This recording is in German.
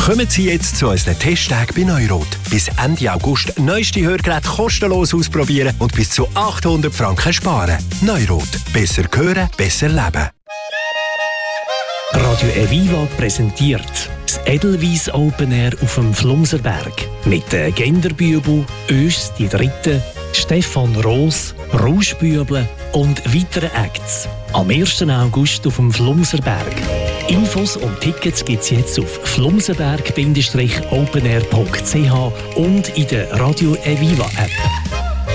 Kommen Sie jetzt zu unseren Testtagen bei Neurot. Bis Ende August neueste Hörgeräte kostenlos ausprobieren und bis zu 800 Franken sparen. Neurot. Besser hören, besser leben. Radio Eviva präsentiert das Edelweiss Open Air auf dem Flumserberg. Mit den Genderbübel, Ös die Dritte, Stefan Roos, Rauschbüble und weiteren Acts. Am 1. August auf dem Flumserberg. Infos und Tickets gibt es jetzt auf flumserberg-openair.ch und in der Radio Eviva App.